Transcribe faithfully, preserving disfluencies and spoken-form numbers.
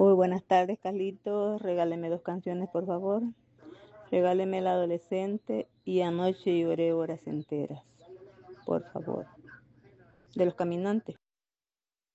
Muy buenas tardes, Carlitos. Regáleme dos canciones, por favor. Regáleme El Adolescente y Anoche lloré horas enteras, por favor. De Los Caminantes.